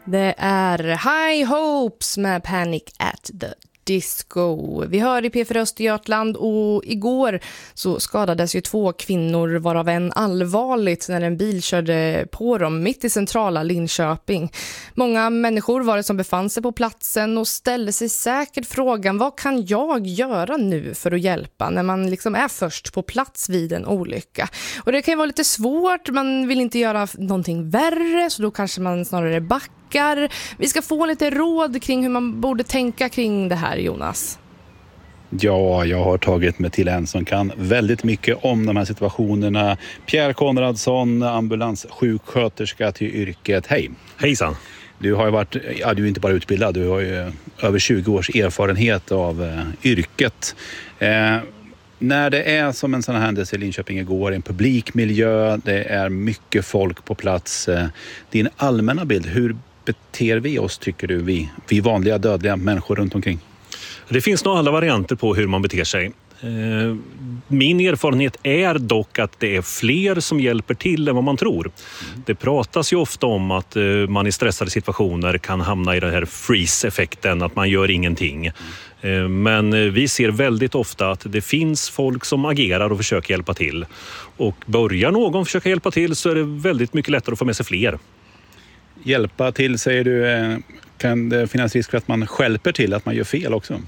Det är High Hopes med Panic at the Disco. Vi hör i P4 Östergötland och igår så skadades ju 2 kvinnor varav en allvarligt när en bil körde på dem mitt i centrala Linköping. Många människor var det som befann sig på platsen och ställde sig säkert frågan: vad kan jag göra nu för att hjälpa när man liksom är först på plats vid en olycka? Och det kan ju vara lite svårt, man vill inte göra någonting värre så då kanske man snarare backar. Vi ska få lite råd kring hur man borde tänka kring det här, Jonas. Ja, jag har tagit mig till en som kan väldigt mycket om de här situationerna. Pierre Konradsson, ambulanssjuksköterska till yrket. Hej! Hejsan! Du har ju varit, du är inte bara utbildad, du har ju över 20 års erfarenhet av yrket. När det är som en sån här händelse i Linköping igår, en publikmiljö, det är mycket folk på plats. Din allmänna bild, hur beter vi oss tycker du, vi vanliga dödliga människor runt omkring? Det finns nog alla varianter på hur man beter sig. Min erfarenhet är dock att det är fler som hjälper till än vad man tror. Det pratas ju ofta om att man i stressade situationer kan hamna i den här freeze-effekten, att man gör ingenting. Men vi ser väldigt ofta att det finns folk som agerar och försöker hjälpa till. Och börjar någon försöka hjälpa till så är det väldigt mycket lättare att få med sig fler. Hjälpa till, säger du, kan det finnas risk för att man stjälper till, att man gör fel också?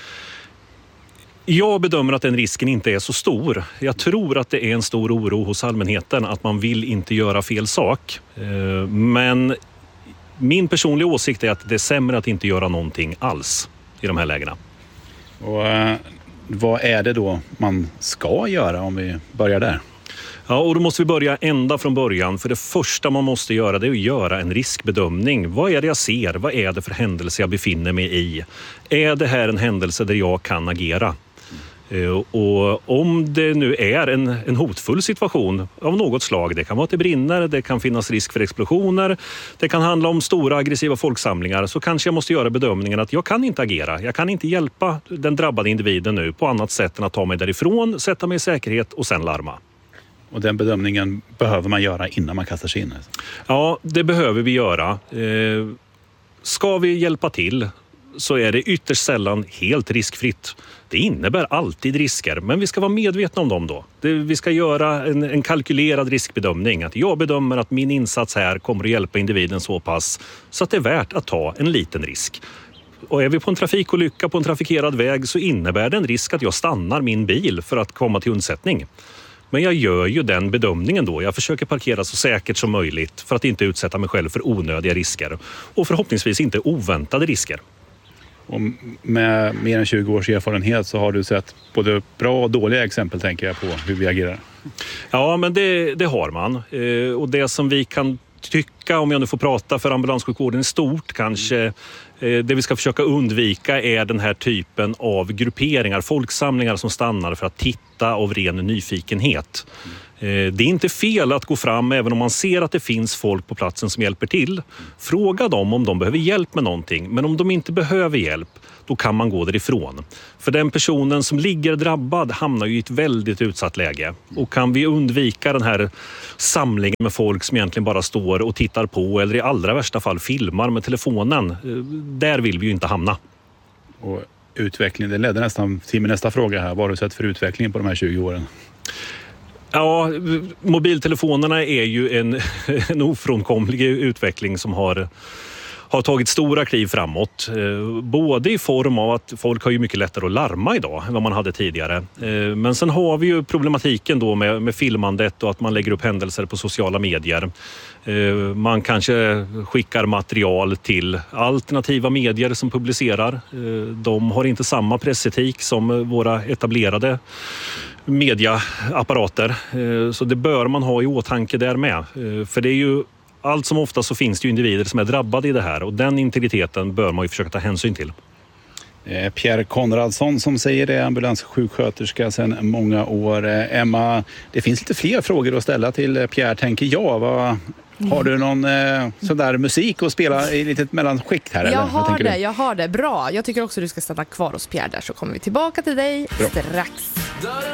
Jag bedömer att den risken inte är så stor. Jag tror att det är en stor oro hos allmänheten att man vill inte göra fel sak. Men min personliga åsikt är att det är sämre att inte göra någonting alls i de här lägena. Och vad är det då man ska göra om vi börjar där? Ja, och då måste vi börja ända från början. För det första man måste göra, det är att göra en riskbedömning. Vad är det jag ser? Vad är det för händelse jag befinner mig i? Är det här en händelse där jag kan agera? Och om det nu är en hotfull situation av något slag, det kan vara att det brinner, det kan finnas risk för explosioner, det kan handla om stora aggressiva folksamlingar, så kanske jag måste göra bedömningen att jag kan inte agera. Jag kan inte hjälpa den drabbade individen nu på annat sätt än att ta mig därifrån, sätta mig i säkerhet och sen larma. Och den bedömningen behöver man göra innan man kastar sig in? Ja, det behöver vi göra. Ska vi hjälpa till så är det ytterst sällan helt riskfritt. Det innebär alltid risker, men vi ska vara medvetna om dem då. Vi ska göra en kalkylerad riskbedömning. Att jag bedömer att min insats här kommer att hjälpa individen så pass så att det är värt att ta en liten risk. Och är vi på en trafikolycka på en trafikerad väg så innebär det en risk att jag stannar min bil för att komma till undsättning. Men jag gör ju den bedömningen då. Jag försöker parkera så säkert som möjligt för att inte utsätta mig själv för onödiga risker. Och förhoppningsvis inte oväntade risker. Och med mer än 20 års erfarenhet så har du sett både bra och dåliga exempel, tänker jag, på hur vi agerar. Ja, men det har man. Och det som vi kan tycka, om jag nu får prata för ambulanssjukvården i stort kanske, det vi ska försöka undvika är den här typen av grupperingar, folksamlingar som stannar för att titta av ren nyfikenhet. Det är inte fel att gå fram även om man ser att det finns folk på platsen som hjälper till. Fråga dem om de behöver hjälp med någonting, men om de inte behöver hjälp, då kan man gå därifrån. För den personen som ligger drabbad hamnar ju i ett väldigt utsatt läge. Och kan vi undvika den här samlingen med folk som egentligen bara står och tittar på eller i allra värsta fall filmar med telefonen, där vill vi ju inte hamna. Och utveckling, det ledde nästan till min nästa fråga här. Vad har du sett för utveckling på de här 20 åren? Ja, mobiltelefonerna är ju en ofrånkomlig utveckling som har tagit stora kliv framåt. Både i form av att folk har ju mycket lättare att larma idag än vad man hade tidigare. Men sen har vi ju problematiken då med filmandet och att man lägger upp händelser på sociala medier. Man kanske skickar material till alternativa medier som publicerar. De har inte samma pressetik som våra etablerade mediaapparater. Så det bör man ha i åtanke där med. För det är ju allt som ofta så finns det ju individer som är drabbade i det här och den integriteten bör man ju försöka ta hänsyn till. Pierre Konradsson som säger det, ambulanssjuksköterska sedan många år. Emma, det finns lite fler frågor att ställa till Pierre, tänker jag. Har du någon sån där musik att spela i litet mellanskikt här? Jag har det. Bra. Jag tycker också att du ska stanna kvar hos Pierre där så kommer vi tillbaka till dig strax.